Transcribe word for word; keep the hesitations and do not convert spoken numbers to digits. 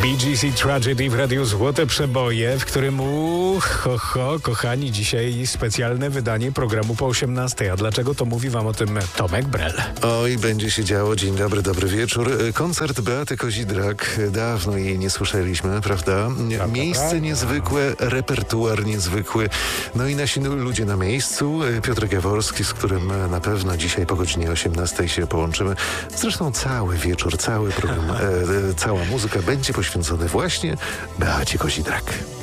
Bee Gees i Tragedy w Radiu Złote Przeboje, w którym uch, ho, ho, kochani, dzisiaj specjalne wydanie programu po osiemnastej. A dlaczego to mówi wam o tym Tomek Brel? Oj, będzie się działo. Dzień dobry, dobry wieczór. Koncert Beaty Kozidrak. Dawno jej nie słyszeliśmy, prawda? Prawda, Miejsce prawda. niezwykłe, repertuar niezwykły. No i nasi ludzie na miejscu. Piotr Jaworski, z którym na pewno dzisiaj po godzinie osiemnastej się połączymy. Zresztą cały wieczór, cały program, e, cała muzyka będzie poświęcony właśnie Beacie Kozidrak.